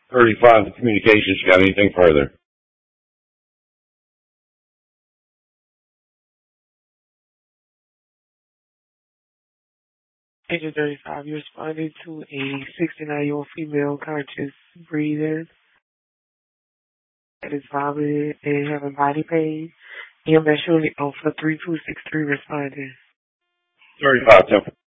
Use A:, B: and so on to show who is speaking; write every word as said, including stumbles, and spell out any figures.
A: thirty-five, communications, you got anything further?
B: Agent thirty-five, you responded to a sixty-nine-year-old female conscious breathing that is vomiting and having body pain. E M S unit on for three two six three responding.
A: thirty-five, ten